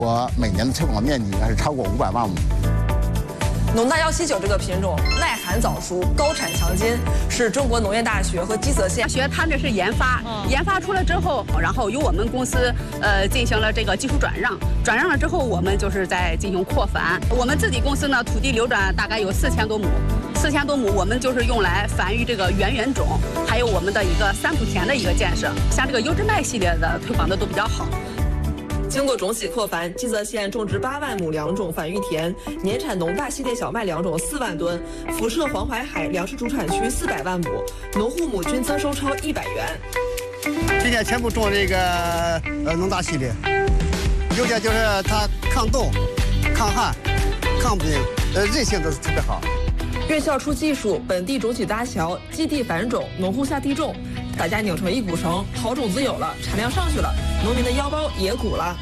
我每年的推广面积应该是超过500万亩。 农大179这个品种耐寒早熟、高产强筋，是中国农业大学和基泽县它这是研发，研发出来之后，然后由我们公司进行了这个技术转让，转让了之后，我们就是在进行扩繁。我们自己公司呢，土地流转大概有4000多亩，4000多亩我们就是用来繁育这个原种，还有我们的一个3亩田的一个建设，像这个优质麦系列的推广的都比较好。 经过种洗扩繁，基泽县种植8万亩良种繁育田，年产农大系列小麦良种4万吨，辐射黄淮海粮食主产区400万亩，农户亩均增收超100元。 今年全部种这个农大系列，优点就是它抗冻、抗旱、抗病，韧性都是特别好。 院校出技术，本地种起搭桥，基地繁种，农户下地种，大家拧成一股绳，好种子有了，产量上去了，农民的腰包也鼓了。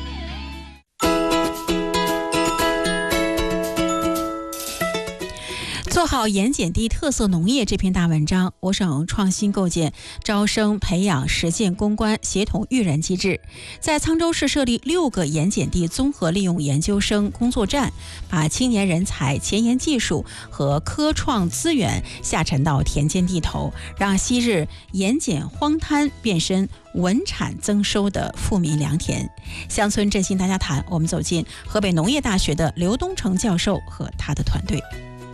做好盐碱地特色农业这篇大文章，我省创新构建招生培养实践攻关协同育人机制，在沧州市设立6个盐碱地综合利用研究生工作站，把青年人才、前沿技术和科创资源下沉到田间地头，让昔日盐碱荒滩变身稳产增收的富民良田。乡村振兴大家谈，我们走进河北农业大学的刘东成教授和他的团队。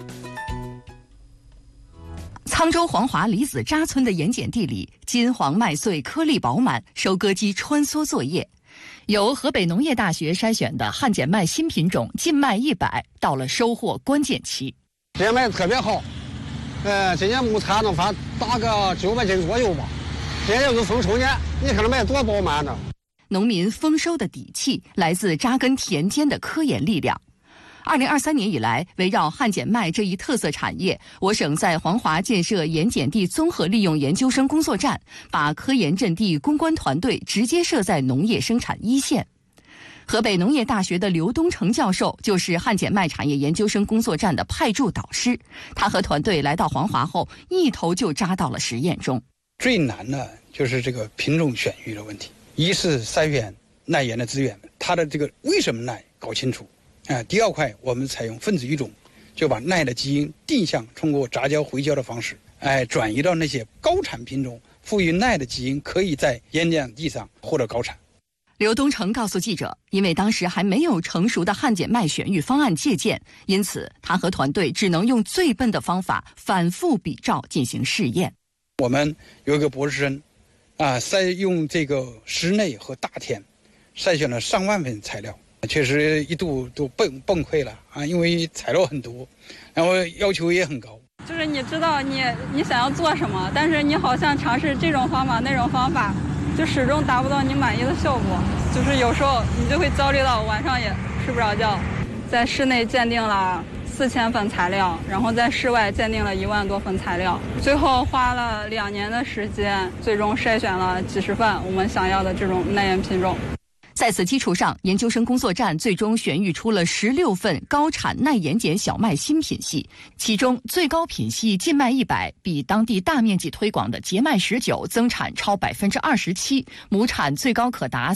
沧州黄华李子扎村的盐碱地里，金黄麦穗颗粒饱满，收割机穿梭作业。由河北农业大学筛选的旱碱麦新品种劲麦100到了收获关键期。 这麦特别好，今年亩产能发大个900斤左右吧。这要是丰收年，你看这麦多饱满呢。 农民丰收的底气来自扎根田间的科研力量。2023年以来，围绕旱碱麦这一特色产业，我省在黄华建设盐碱地综合利用研究生工作站，把科研阵地、攻关团队直接设在农业生产一线。河北农业大学的刘东成教授就是旱碱麦产业研究生工作站的派驻导师，他和团队来到黄华后，一头就扎到了实验中。 最难的就是这个品种选育的问题，一是筛选耐盐的资源，它的这个为什么耐搞清楚。第二块，我们采用分子育种，就把耐的基因定向通过杂交回交的方式，转移到那些高产品种，富于耐的基因可以在盐碱地上获得高产。 刘东成告诉记者，因为当时还没有成熟的旱碱麦选育方案借鉴，因此他和团队只能用最笨的方法反复比照进行试验。 我们有一个博士生，用这个室内和大田筛选了上万份材料。确实一度都崩溃了因为材料很多，然后要求也很高。 就是你知道你想要做什么，但是你好像尝试这种方法那种方法，就始终达不到你满意的效果。就是有时候你就会焦虑到晚上也睡不着觉。在室内鉴定了4000份材料，然后在室外鉴定了1万多份材料，最后花了2年的时间，最终筛选了几十份我们想要的这种耐盐品种。 在此基础上，研究生工作站最终选育出了16份高产耐盐碱小麦新品系，其中最高品系劲麦100比当地大面积推广的节麦19增产超27%，亩产最高可达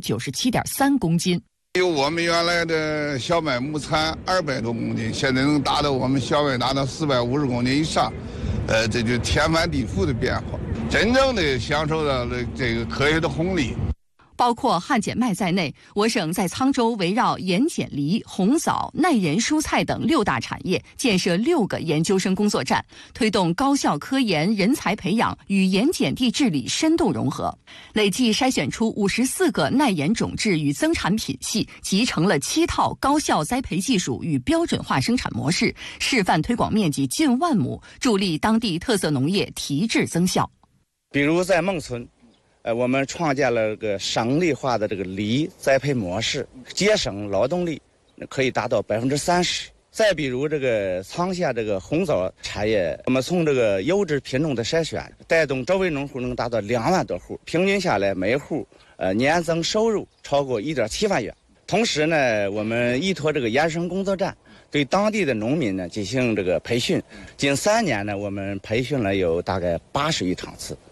497.3公斤。 由我们原来的小麦亩产200多公斤，现在能达到我们小麦达到450公斤以上，这就天翻地覆的变化，真正的享受到了这个科学的红利。 包括旱碱麦在内，我省在沧州围绕盐碱梨、红枣、耐盐蔬菜等6大产业建设6个研究生工作站，推动高校科研人才培养与盐碱地治理深度融合，累计筛选出54个耐盐种质与增产品系，集成了7套高效栽培技术与标准化生产模式，示范推广面积近万亩，助力当地特色农业提质增效。 比如在孟村，我们创建了个省里化的这个梨栽培模式，节省劳动力可以达到30%。再比如这个沧县这个红枣产业，我们从这个优质品种的筛选，带动周围农户能达到2万多户，平均下来每户年增收入超过1.7万元。同时呢，我们依托这个研生工作站，对当地的农民呢进行这个培训。近3年呢，我们培训了有大概80余场次。